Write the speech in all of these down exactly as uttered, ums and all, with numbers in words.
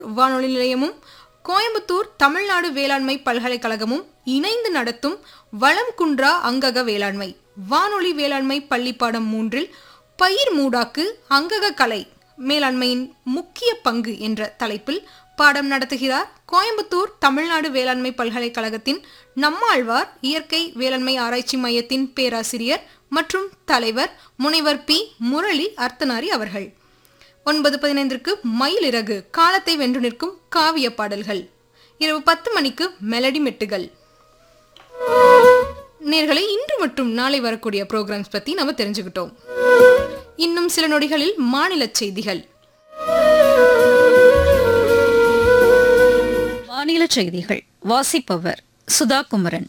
வானொலி நிலையமும் கோயம்புத்தூர் தமிழ்நாடு வேளாண்மை பல்கலைக்கழகமும் இணைந்து நடத்தும் வளம் குன்றா அங்கக வேளாண்மை வானொலி வேளாண்மை பள்ளிப்பாடம் மூன்றில் பயிர் மூடாக்கு அங்கக கலை மேலாண்மையின் முக்கிய பங்கு என்ற தலைப்பில் பாடம் நடத்துகிறார் கோயம்புத்தூர் தமிழ்நாடு வேளாண்மை பல்கலைக்கழகத்தின் நம்மாழ்வார் இயற்கை வேளாண்மை ஆராய்ச்சி மையத்தின் பேராசிரியர் மற்றும் தலைவர் முனைவர் பி முரளி அர்த்தனாரி அவர்கள். ஒன்பது பதினைந்திற்கு மயிலிறகு காலத்தை வென்று நிற்கும் காவிய பாடல்கள். இரவு பத்து மணிக்கு மெலடி மெட்டுகள். நேர்களை இன்று மற்றும் நாளை வரக்கூடிய ப்ரோக்ராம்ஸ் பத்தி நம்ம தெரிஞ்சுக்கிட்டோம். இன்னும் சில நொடிகளில் மாநில செய்திகள். மாநில செய்திகள் வாசிப்பவர் சுதா குமரன்.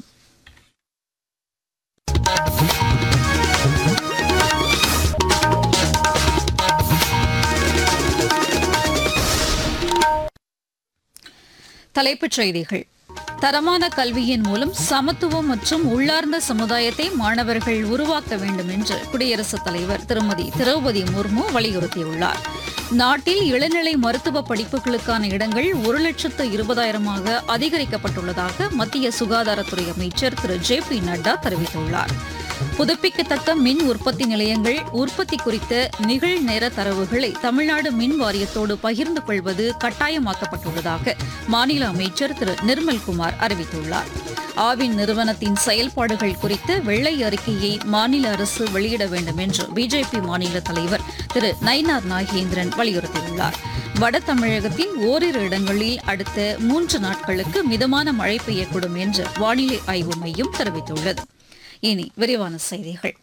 தலைப்புச் செய்திகள். தரமான கல்வியின் மூலம் சமத்துவம் மற்றும் உள்ளார்ந்த சமுதாயத்தை மாணவர்கள் உருவாக்க வேண்டும் என்று குடியரசுத் தலைவர் திருமதி திரௌபதி முர்மு வலியுறுத்தியுள்ளார். நாட்டில் இளநிலை மருத்துவ படிப்புகளுக்கான இடங்கள் ஒரு லட்சத்து இருபதாயிரமாக அதிகரிக்கப்பட்டுள்ளதாக மத்திய சுகாதாரத்துறை அமைச்சர் திரு ஜே பி நட்டா தெரிவித்துள்ளார். புதுப்பிக்கத்தக்க மின் உற்பத்தி நிலையங்கள் உற்பத்தி குறித்த நிகழ்நேர தரவுகளை தமிழ்நாடு மின் வாரியத்தோடு பகிர்ந்து கொள்வது கட்டாயமாக்கப்பட்டுள்ளதாக மாநில அமைச்சர் திரு நிர்மல்குமார் அறிவித்துள்ளார். ஆவின் நிறுவனத்தின் செயல்பாடுகள் குறித்த வெள்ளை அறிக்கையை மாநில அரசு வெளியிட வேண்டும் என்று பிஜேபி மாநில தலைவர் திரு நயினார் நாகேந்திரன் வலியுறுத்தியுள்ளார். வட தமிழகத்தின் ஓரிரு இடங்களில் அடுத்த மூன்று நாட்களுக்கு மிதமான மழை பெய்யக்கூடும் என்று வானிலை ஆய்வு மையம் தெரிவித்துள்ளது. இனி விரிவான செய்திகள்.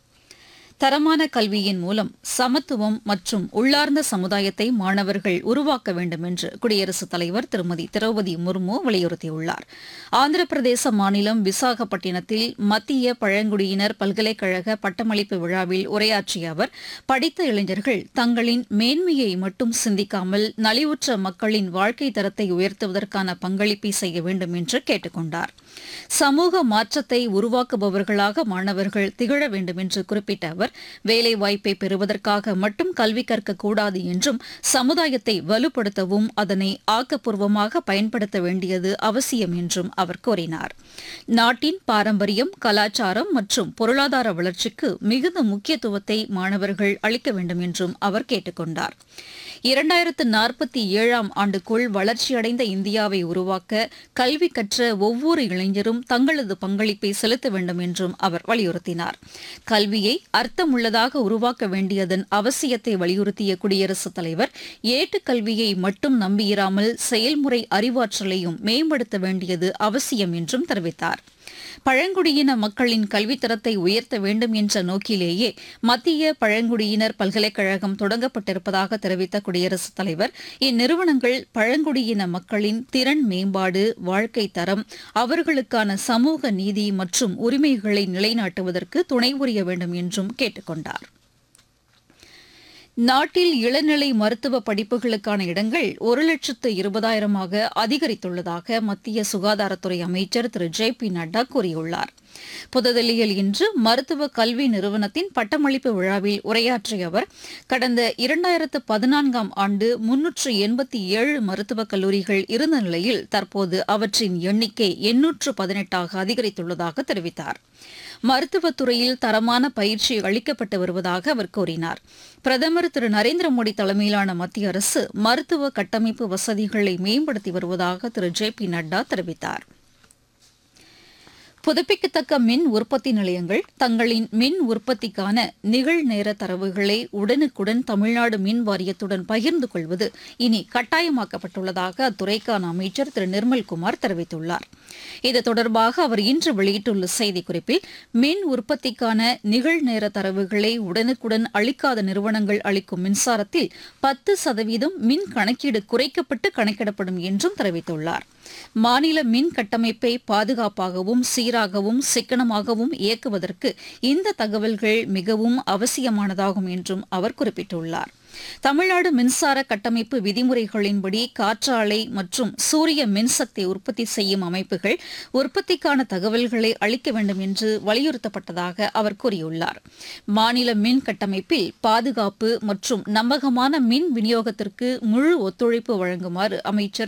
தரமான கல்வியின் மூலம் சமத்துவம் மற்றும் உள்ளார்ந்த சமுதாயத்தை மாணவர்கள் உருவாக்க வேண்டும் என்று குடியரசுத் தலைவர் திருமதி திரௌபதி முர்மு வலியுறுத்தியுள்ளார். ஆந்திர பிரதேச மாநிலம் விசாகப்பட்டினத்தில் மத்திய பழங்குடியினர் பல்கலைக்கழக பட்டமளிப்பு விழாவில் உரையாற்றிய அவர், படித்த இளைஞர்கள் தங்களின் மேன்மையை மட்டும் சிந்திக்காமல் நலிவுற்ற மக்களின் வாழ்க்கை தரத்தை உயர்த்துவதற்கான பங்களிப்பை செய்ய வேண்டும் என்று கேட்டுக் கொண்டார். சமூக மாற்றத்தை உருவாக்குபவர்களாக மாணவர்கள் திகழ வேண்டும் என்று குறிப்பிட்ட அவர், வேலைவாய்ப்பை பெறுவதற்காக மட்டும் கல்வி கற்கக்கூடாது என்றும் சமுதாயத்தை வலுப்படுத்தவும் அதனை ஆக்கப்பூர்வமாக பயன்படுத்த வேண்டியது அவசியம் என்றும் அவர் கூறினார். நாட்டின் பாரம்பரியம், கலாச்சாரம் மற்றும் பொருளாதார வளர்ச்சிக்கு மிகுந்த முக்கியத்துவத்தை மாணவர்கள் அளிக்க வேண்டும் என்றும் அவர் கேட்டுக் கொண்டார். இரண்டாயிரத்து நாற்பத்தி ஏழாம் ஆண்டுக்குள் வளர்ச்சியடைந்த இந்தியாவை உருவாக்க கல்வி கற்ற ஒவ்வொரு இளைஞரும் தங்களது பங்களிப்பை செலுத்த வேண்டும் என்றும் அவர் வலியுறுத்தினார். கல்வியை அர்த்தமுள்ளதாக உருவாக்க வேண்டியதன் அவசியத்தை வலியுறுத்திய குடியரசுத் தலைவர், ஏட்டுக்கல்வியை மட்டும் நம்பியிராமல் செயல்முறை அறிவாற்றலையும் மேம்படுத்த வேண்டியது அவசியம் என்றும் தெரிவித்தார். பழங்குடியின மக்களின் கல்வித்தரத்தை உயர்த்த வேண்டும் என்ற நோக்கிலேயே மத்திய பழங்குடியினர் பல்கலைக்கழகம் தொடங்கப்பட்டிருப்பதாக தெரிவித்த குடியரசுத் தலைவர், இந்நிறுவனங்கள் பழங்குடியின மக்களின் திறன் மேம்பாடு, வாழ்க்கை தரம், அவர்களுக்கான சமூக நீதி மற்றும் உரிமைகளை நிலைநாட்டுவதற்கு துணை புரிய வேண்டும் என்றும் கேட்டுக் கொண்டார். நாட்டில் இளநிலை மருத்துவ படிப்புகளுக்கான இடங்கள் ஒரு லட்சத்து இருபதாயிரமாக அதிகரித்துள்ளதாக மத்திய சுகாதாரத்துறை அமைச்சர் திரு ஜே பி நட்டா கூறியுள்ளார். புதுதில்லியில் இன்று மருத்துவ கல்வி நிறுவனத்தின் பட்டமளிப்பு விழாவில் உரையாற்றிய அவர், கடந்த இரண்டாயிரத்து பதினான்காம் ஆண்டு முன்னூற்று எண்பத்தி ஏழு மருத்துவக் கல்லூரிகள் இருந்த நிலையில் தற்போது அவற்றின் எண்ணிக்கை எண்ணூற்று பதினெட்டாக அதிகரித்துள்ளதாக தெரிவித்தார். மருத்துவத்துறையில் தரமான பயிற்சி அளிக்கப்பட்டு வருவதாக அவர் கூறினார். பிரதமர் திரு நரேந்திர மோடி தலைமையிலான மத்திய அரசு மருத்துவ கட்டமைப்பு வசதிகளை மேம்படுத்தி வருவதாக திரு ஜே பி நட்டா தெரிவித்தார். புதுப்பிக்கத்தக்க மின் உற்பத்தி நிலையங்கள் தங்களின் மின் உற்பத்திக்கான நிகழ்நேர தரவுகளை உடனுக்குடன் தமிழ்நாடு மின் வாரியத்துடன் பகிர்ந்து கொள்வது இனி கட்டாயமாக்கப்பட்டுள்ளதாக அத்துறைக்கான அமைச்சர் திரு நிர்மல்குமார் தெரிவித்துள்ளார். இது தொடர்பாக அவர் இன்று வெளியிட்டுள்ள செய்திக்குறிப்பில், மின் உற்பத்திக்கான நிகழ்நேர தரவுகளை உடனுக்குடன் அளிக்காத நிறுவனங்கள் அளிக்கும் மின்சாரத்தில் பத்து சதவீதம் மின் கணக்கீடு குறைக்கப்பட்டு கணக்கிடப்படும் என்றும் தெரிவித்துள்ளார். மாநில மின் கட்டமைப்பை பாதுகாப்பாகவும் சீராகவும் சிக்கனமாகவும் இயக்குவதற்கு இந்த தகவல்கள் மிகவும் அவசியமானதாகும் என்றும் அவர் குறிப்பிட்டுள்ளார். தமிழ்நாடு மின்சார கட்டமைப்பு விதிமுறைகளின்படி காற்றாலை மற்றும் சூரிய மின்சக்தி உற்பத்தி செய்யும் அமைப்புகள் உற்பத்திக்கான தகவல்களை அளிக்க வேண்டும் என்று வலியுறுத்தப்பட்டதாக அவர் கூறியுள்ளார். மாநில மின் கட்டமைப்பில் பாதுகாப்பு மற்றும் நம்பகமான மின் விநியோகத்திற்கு முழு ஒத்துழைப்பு வழங்குமாறு அமைச்சர்